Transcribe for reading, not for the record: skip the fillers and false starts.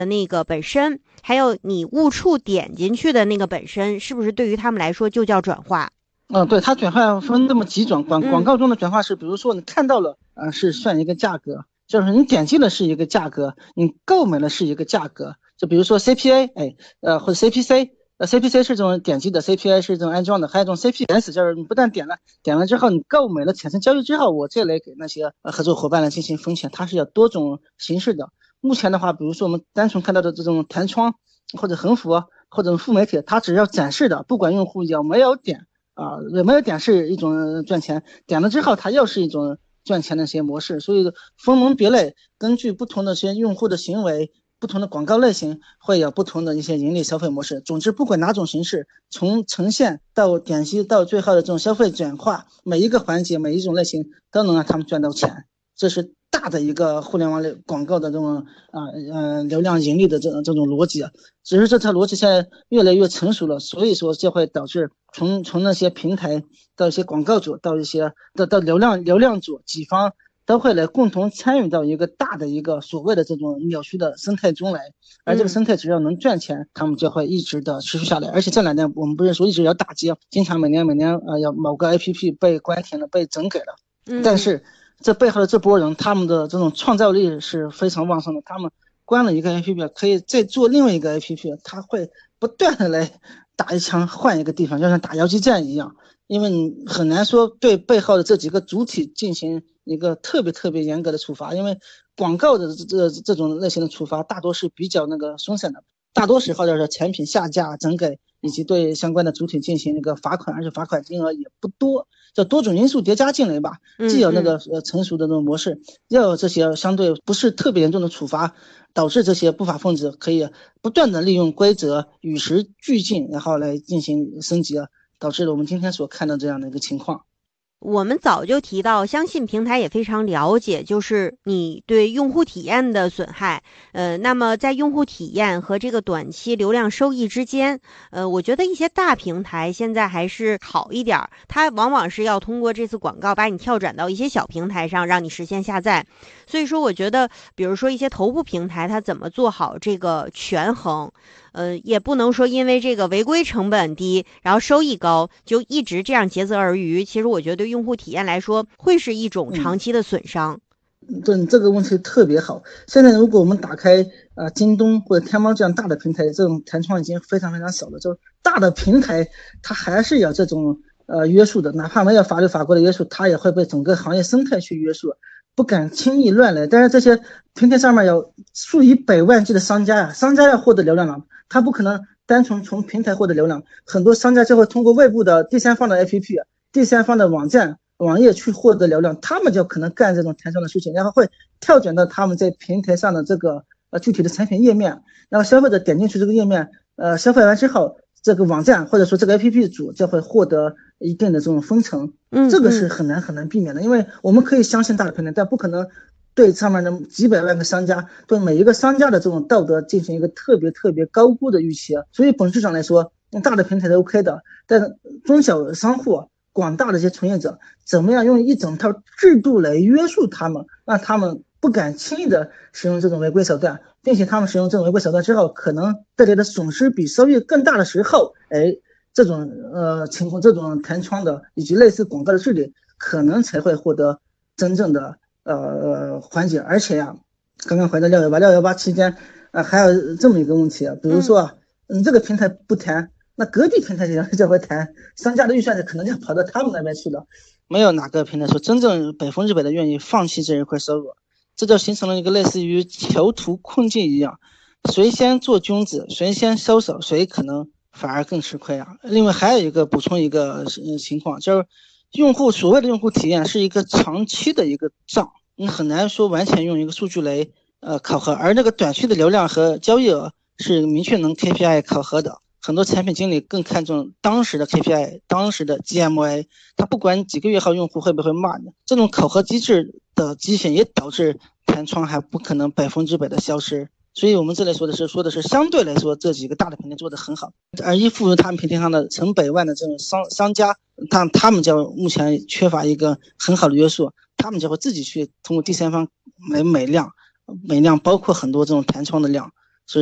的那个本身，还有你误触点进去的那个本身，是不是对于他们来说就叫转化？ 对，它转化分这么几种，广告中的转化是，比如说你看到了，是算一个价格，就是你点击的是一个价格，你购买的是一个价格，就比如说 CPA，或者 CPC，CPC 是这种点击的，CPA 是这种安装的，还有一种 CPS，就是你不但点了之后，你购买了产生交易之后，我再来给那些合作伙伴来进行分钱，它是有多种形式的。目前的话，比如说我们单纯看到的这种弹窗或者横幅或者副媒体，它只要展示的，不管用户有没有点。有没有点是一种赚钱，点了之后它又是一种赚钱的一些模式，所以分门别类，根据不同的些用户的行为，不同的广告类型，会有不同的一些盈利消费模式。总之，不管哪种形式，从呈现到点击到最后的这种消费转化，每一个环节，每一种类型都能让他们赚到钱，这是大的一个互联网广告的这种流量盈利的这种逻辑。只是这套逻辑现在越来越成熟了，所以说就会导致从那些平台到一些广告主到一些到流量主几方都会来共同参与到一个大的一个所谓的这种扭曲的生态中来，而这个生态只要能赚钱，他们就会一直的持续下来。而且这2年我们不是说一直要打击，经常每年要某个 APP 被关停了，被整改了，但是这背后的这波人，他们的这种创造力是非常旺盛的，他们关了一个 APP 可以再做另外一个 APP， 他会不断的来打一枪换一个地方，就像打游击战一样。因为你很难说对背后的这几个主体进行一个特别严格的处罚，因为广告的这种类型的处罚大多是比较松散的，大多时候就是产品下架整改以及对相关的主体进行一个罚款，而且罚款金额也不多，就多种因素叠加进来吧，既有成熟的这种模式，又有这些相对不是特别严重的处罚，导致这些不法分子可以不断的利用规则与时俱进，然后来进行升级，导致了我们今天所看到这样的一个情况。 我们早就提到，相信平台也非常了解，就是你对用户体验的损害。那么在用户体验和这个短期流量收益之间，我觉得一些大平台现在还是好一点，它往往是要通过这次广告把你跳转到一些小平台上，让你实现下载。所以说，我觉得，比如说一些头部平台，它怎么做好这个权衡？也不能说因为这个违规成本低，然后收益高，就一直这样竭泽而渔。其实我觉得对用户体验来说，会是一种长期的损伤。 对，这个问题特别好。现在如果我们打开京东或者天猫这样大的平台，这种弹窗已经非常少了。就大的平台，它还是有这种约束的，哪怕没有法律法规的约束，它也会被整个行业生态去约束，不敢轻易乱来。但是这些平台上面有数以百万计的商家商家要获得流量了，他不可能单纯从平台获得流量，很多商家就会通过外部的第三方的 APP、第三方的网页去获得流量，他们就可能干这种弹窗的事情，然后会跳转到他们在平台上的这个具体的产品页面，然后消费者点进去这个页面，消费完之后，这个网站或者说这个 APP 主就会获得一定的这种分成，这个是很难避免的，因为我们可以相信大的平台，但不可能对上面的几百万个商家，对每一个商家的这种道德进行一个特别高估的预期，所以本质上来说，大的平台是 OK 的，但是中小商户广大的一些从业者，怎么样用一整套制度来约束他们，让他们不敢轻易的使用这种违规手段，并且他们使用这种违规手段之后，可能带来的损失比收益更大的时候，这种情况，这种弹窗的以及类似广告的治理，可能才会获得真正的缓解。而且刚刚回到618期间，还有这么一个问题，比如说这个平台不谈，那隔壁平台就会谈，商家的预算可能就跑到他们那边去了。没有哪个平台说真正100%的愿意放弃这一块收入，这就形成了一个类似于囚徒困境一样，谁先做君子，谁先收手，谁可能反而更吃亏。另外还有一个补充一个情况，就是所谓的用户体验是一个长期的一个账，你很难说完全用一个数据来考核，而那个短期的流量和交易额是明确能 KPI 考核的。很多产品经理更看重当时的 KPI， 当时的 GMA， 他不管几个月后用户会不会骂你，这种考核机制的畸形也导致弹窗还不可能100%的消失。所以我们这里说的是相对来说这几个大的平台做得很好，而依附于他们平台上的成百万的这种商家，他们就目前缺乏一个很好的约束，他们就会自己去通过第三方来买量，包括很多这种弹窗的量，